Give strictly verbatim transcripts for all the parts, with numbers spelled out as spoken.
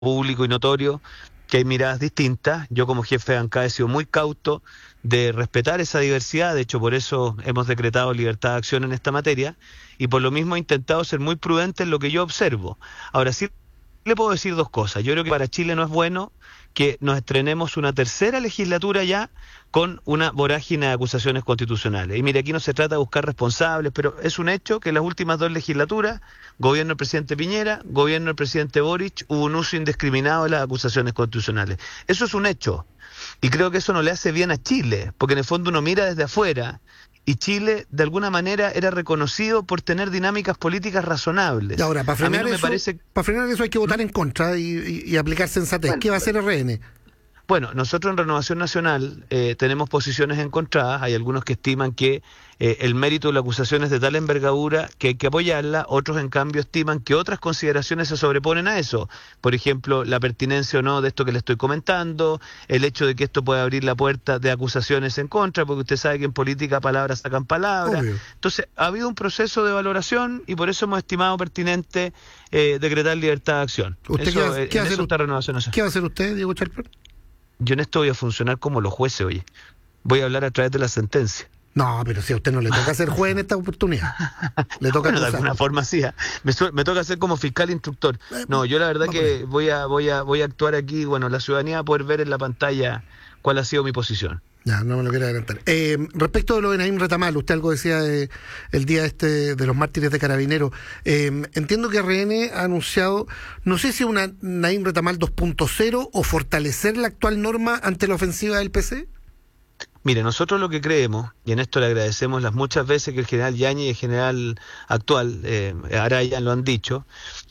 público y notorio que hay miradas distintas. Yo como jefe de bancada he sido muy cauto de respetar esa diversidad, de hecho por eso hemos decretado libertad de acción en esta materia, y por lo mismo he intentado ser muy prudente en lo que yo observo. Ahora sí le puedo decir dos cosas. Yo creo que para Chile no es bueno que nos estrenemos una tercera legislatura ya con una vorágine de acusaciones constitucionales. Y mire, aquí no se trata de buscar responsables, pero es un hecho que en las últimas dos legislaturas, gobierno del presidente Piñera, gobierno del presidente Boric, hubo un uso indiscriminado de las acusaciones constitucionales. Eso es un hecho. Y creo que eso no le hace bien a Chile, porque en el fondo uno mira desde afuera y Chile de alguna manera era reconocido por tener dinámicas políticas razonables. Y ahora, para frenar, no eso, parece... para frenar eso hay que votar en contra y, y, y aplicar sensatez. Bueno, ¿qué va a hacer R N? Bueno, nosotros en Renovación Nacional eh, tenemos posiciones encontradas. Hay algunos que estiman que eh, el mérito de la acusación es de tal envergadura que hay que apoyarla. Otros, en cambio, estiman que otras consideraciones se sobreponen a eso. Por ejemplo, la pertinencia o no de esto que le estoy comentando, el hecho de que esto puede abrir la puerta de acusaciones en contra, porque usted sabe que en política palabras sacan palabras. Obvio. Entonces, ha habido un proceso de valoración y por eso hemos estimado pertinente eh, decretar libertad de acción. ¿Usted eso, qué va, qué en hacer, eso está Renovación Nacional. ¿Qué va a hacer usted, Diego Chalper? Yo en esto voy a funcionar como los jueces, oye. Voy a hablar a través de la sentencia. No, pero si a usted no le toca ser juez en esta oportunidad. Le toca bueno, de alguna forma sí. ¿eh? Me, me toca ser como fiscal instructor. No, yo la verdad Vamos que voy a, voy a, voy a actuar aquí, bueno, la ciudadanía va a poder ver en la pantalla cuál ha sido mi posición. Ya, no me lo quiero adelantar. Eh, respecto de lo de Naim Retamal, usted algo decía de, el día este de los mártires de Carabineros. Eh, entiendo que R N ha anunciado, no sé si una Naim Retamal dos punto cero o fortalecer la actual norma ante la ofensiva del P C. Mire, nosotros lo que creemos, y en esto le agradecemos las muchas veces que el general Yañez y el general actual, eh, Araya, lo han dicho,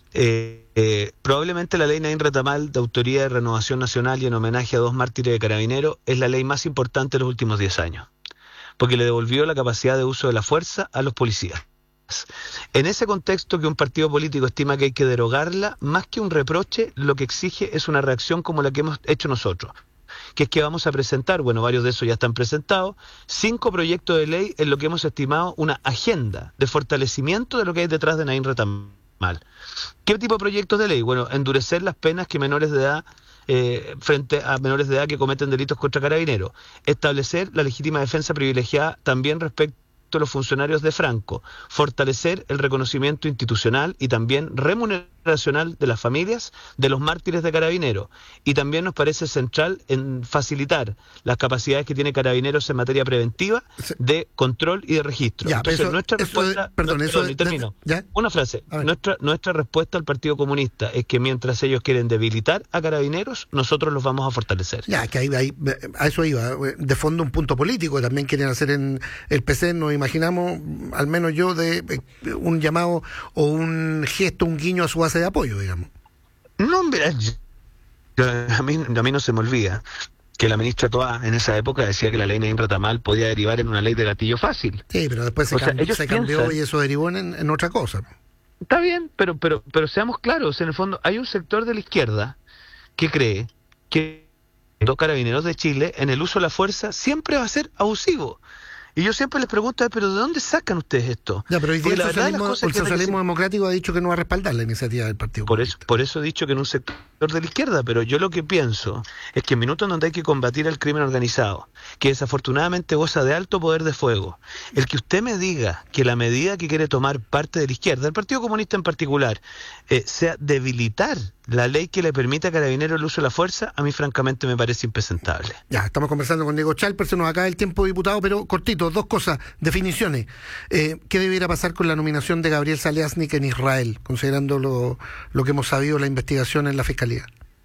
eh, eh, probablemente la ley Naim Retamal de autoría de Renovación Nacional y en homenaje a dos mártires de Carabineros es la ley más importante de los últimos diez años, porque le devolvió la capacidad de uso de la fuerza a los policías. En ese contexto que un partido político estima que hay que derogarla, más que un reproche, lo que exige es una reacción como la que hemos hecho nosotros, que es que vamos a presentar, bueno, varios de esos ya están presentados, cinco proyectos de ley en lo que hemos estimado una agenda de fortalecimiento de lo que hay detrás de Naim Retamal. ¿Qué tipo de proyectos de ley? Bueno, endurecer las penas que menores de edad, eh, frente a menores de edad que cometen delitos contra Carabineros, establecer la legítima defensa privilegiada también respecto a los funcionarios de Franco, fortalecer el reconocimiento institucional y también remuneracional de las familias de los mártires de Carabineros, y también nos parece central en facilitar las capacidades que tiene Carabineros en materia preventiva de control y de registro. Ya, Entonces eso, nuestra eso respuesta, de, perdón, no, eso perdón, de, y termino. ¿ya? Una frase, nuestra, nuestra respuesta al Partido Comunista es que mientras ellos quieren debilitar a Carabineros, nosotros los vamos a fortalecer. Ya, que ahí, ahí a eso iba, de fondo un punto político que también quieren hacer en el P C, nos imaginamos, al menos yo, de un llamado o un gesto, un guiño a su base de apoyo, digamos. No, mira, yo, a, mí, a mí no se me olvida que la ministra Toá en esa época decía que la ley Naim Retamal podía derivar en una ley de gatillo fácil. Sí, pero después se, o sea, cambió, ellos se piensan, cambió y eso derivó en, en otra cosa. Está bien, pero, pero, pero seamos claros, en el fondo hay un sector de la izquierda que cree que los carabineros de Chile en el uso de la fuerza siempre va a ser abusivo. Y yo siempre les pregunto, pero ¿de dónde sacan ustedes esto? Ya, pero hoy día el socialismo, las el socialismo democrático ha dicho que no va a respaldar la iniciativa del Partido por eso, por eso he dicho que en un sector de la izquierda, pero yo lo que pienso es que en minutos donde hay que combatir el crimen organizado, que desafortunadamente goza de alto poder de fuego, el que usted me diga que la medida que quiere tomar parte de la izquierda, el Partido Comunista en particular, eh, sea debilitar la ley que le permite a Carabineros el uso de la fuerza, a mí francamente me parece impresentable. Ya, estamos conversando con Diego Chalper, se nos acaba el tiempo, diputado, pero cortito, dos cosas, definiciones. Eh, ¿Qué debiera pasar con la nominación de Gabriel Saliasnik en Israel, considerando lo, lo que hemos sabido, la investigación en la Fiscalía?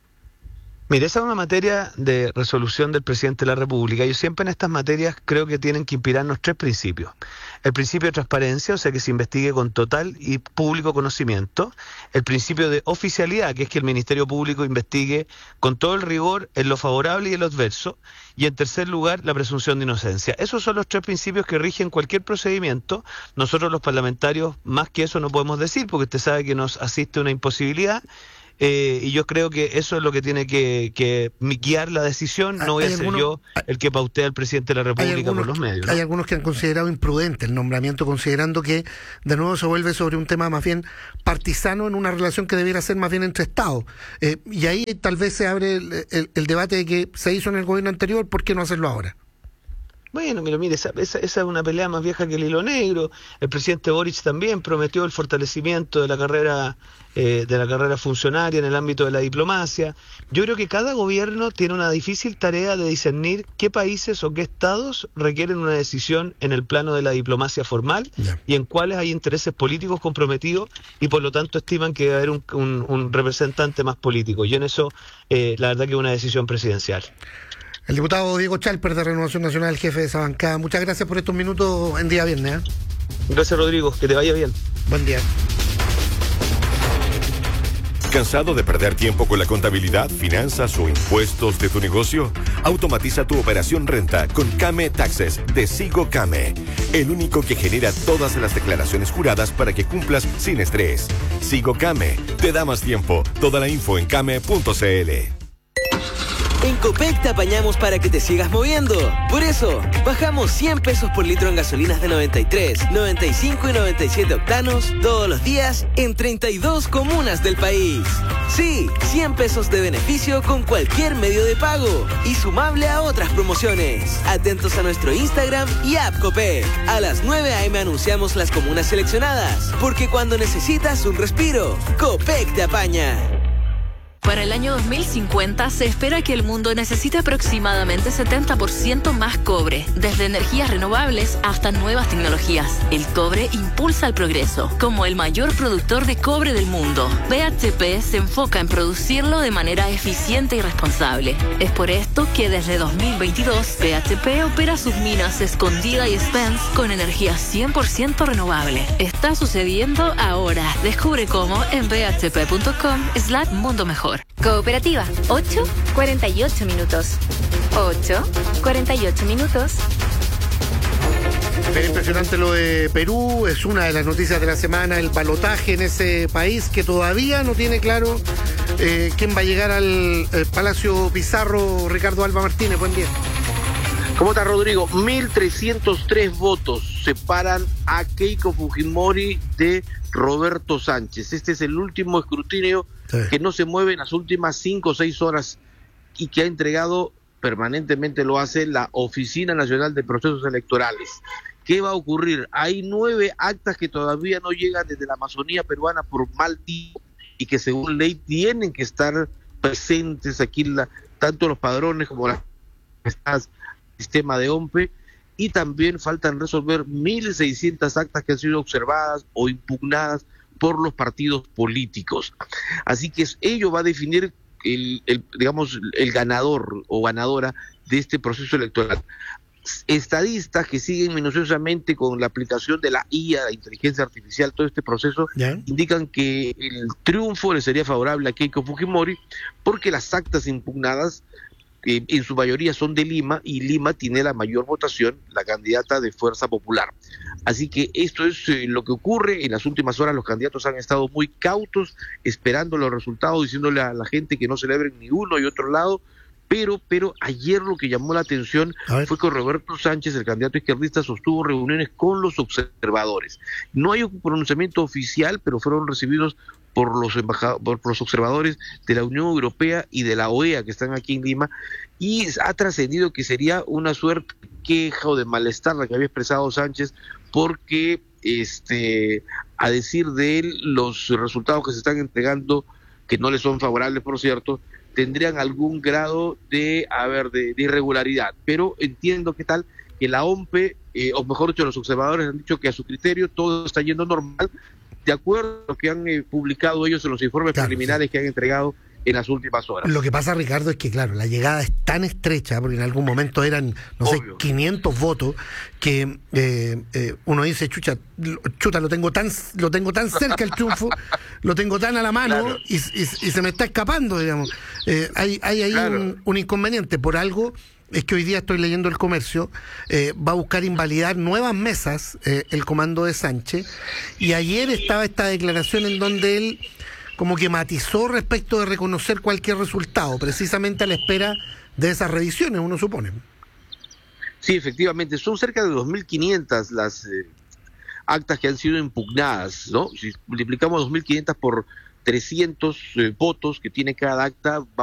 Mire, esa es una materia de resolución del presidente de la República. Yo siempre en estas materias creo que tienen que inspirarnos tres principios. El principio de transparencia, o sea, que se investigue con total y público conocimiento. El principio de oficialidad, que es que el Ministerio Público investigue con todo el rigor en lo favorable y en lo adverso. Y en tercer lugar, la presunción de inocencia. Esos son los tres principios que rigen cualquier procedimiento. Nosotros los parlamentarios, más que eso no podemos decir, porque usted sabe que nos asiste una imposibilidad. eh, y yo creo que eso es lo que tiene que, que guiar la decisión. No voy a ser algunos, yo el que pautea al presidente de la República algunos, por los medios, ¿no? Hay algunos que han considerado imprudente el nombramiento, considerando que de nuevo se vuelve sobre un tema más bien partisano en una relación que debiera ser más bien entre Estados. Eh, y ahí tal vez se abre el, el, el debate de que se hizo en el gobierno anterior, ¿por qué no hacerlo ahora? Bueno, mira, mire, esa, esa, esa es una pelea más vieja que el hilo negro. El presidente Boric también prometió el fortalecimiento de la carrera eh, de la carrera funcionaria en el ámbito de la diplomacia. Yo creo que cada gobierno tiene una difícil tarea de discernir qué países o qué estados requieren una decisión en el plano de la diplomacia formal yeah. y en cuáles hay intereses políticos comprometidos y por lo tanto estiman que debe haber un, un, un representante más político. Y en eso, eh, la verdad que es una decisión presidencial. El diputado Diego Chalper de Renovación Nacional, jefe de esa bancada. Muchas gracias por estos minutos en día viernes. ¿eh? Gracias, Rodrigo. Que te vaya bien. Buen día. ¿Cansado de perder tiempo con la contabilidad, finanzas o impuestos de tu negocio? Automatiza tu operación renta con Came Taxes de Sigo Came, el único que genera todas las declaraciones juradas para que cumplas sin estrés. Sigo Came, te da más tiempo. Toda la info en came punto c l. En Copec te apañamos para que te sigas moviendo. Por eso, bajamos cien pesos por litro en gasolinas de noventa y tres, noventa y cinco y noventa y siete octanos todos los días en treinta y dos comunas del país. Sí, cien pesos de beneficio con cualquier medio de pago y sumable a otras promociones. Atentos a nuestro Instagram y app Copec. A las nueve a eme anunciamos las comunas seleccionadas, porque cuando necesitas un respiro, Copec te apaña. Para el año dos mil cincuenta se espera que el mundo necesite aproximadamente setenta por ciento más cobre, desde energías renovables hasta nuevas tecnologías. El cobre impulsa el progreso. Como el mayor productor de cobre del mundo, B H P se enfoca en producirlo de manera eficiente y responsable. Es por esto que desde dos mil veintidós, B H P opera sus minas Escondida y Spence con energía cien por ciento renovable. Está sucediendo ahora. Descubre cómo en b h p punto com slash mundo mejor. Cooperativa, ocho cuarenta y ocho minutos. ocho cuarenta y ocho minutos. Es impresionante lo de Perú, es una de las noticias de la semana, el balotaje en ese país que todavía no tiene claro eh, quién va a llegar al eh, Palacio Pizarro. Ricardo Alba Martínez, buen día. ¿Cómo está, Rodrigo? mil trescientos tres votos separan a Keiko Fujimori de Roberto Sánchez. Este es el último escrutinio sí. que no se mueve en las últimas cinco o seis horas y que ha entregado permanentemente, lo hace la Oficina Nacional de Procesos Electorales. ¿Qué va a ocurrir? Hay nueve actas que todavía no llegan desde la Amazonía peruana por mal tiempo y que según ley tienen que estar presentes aquí, la, tanto los padrones como las estas sistema de O M P E, y también faltan resolver mil seiscientas actas que han sido observadas o impugnadas por los partidos políticos. Así que ello va a definir el, el digamos el ganador o ganadora de este proceso electoral. Estadistas que siguen minuciosamente con la aplicación de la I A, la inteligencia artificial, todo este proceso, ¿ya? Indican que el triunfo le sería favorable a Keiko Fujimori porque las actas impugnadas Eh, en su mayoría son de Lima, y Lima tiene la mayor votación, la candidata de Fuerza Popular. Así que esto es eh, lo que ocurre. En las últimas horas los candidatos han estado muy cautos, esperando los resultados, diciéndole a la gente que no celebren ni uno y otro lado, pero pero ayer lo que llamó la atención fue que Roberto Sánchez, el candidato izquierdista, sostuvo reuniones con los observadores. No hay un pronunciamiento oficial, pero fueron recibidos por los embajadores, por los observadores de la Unión Europea y de la O E A que están aquí en Lima, y ha trascendido que sería una suerte de queja o de malestar la que había expresado Sánchez, porque este a decir de él, los resultados que se están entregando, que no le son favorables, por cierto, tendrían algún grado de, a ver, de, de irregularidad. Pero entiendo que tal, que la O M P E, eh, o mejor dicho, los observadores han dicho que a su criterio todo está yendo normal, de acuerdo a lo que han eh, publicado ellos en los informes claro, preliminares sí. que han entregado en las últimas horas. Lo que pasa, Ricardo, es que claro, la llegada es tan estrecha, porque en algún momento eran, no Obvio. sé, quinientos votos, que eh, eh, uno dice, chucha, chuta, lo tengo tan lo tengo tan cerca el triunfo, lo tengo tan a la mano, claro. y, y, y se me está escapando, digamos. Eh, hay hay ahí claro. un, un inconveniente, por algo. Es que hoy día estoy leyendo El Comercio, eh, va a buscar invalidar nuevas mesas, eh, el comando de Sánchez, y ayer estaba esta declaración en donde él como que matizó respecto de reconocer cualquier resultado, precisamente a la espera de esas revisiones, uno supone. Sí, efectivamente, son cerca de dos mil quinientas las eh, actas que han sido impugnadas, ¿no? Si multiplicamos dos mil quinientas por trescientos eh, votos que tiene cada acta,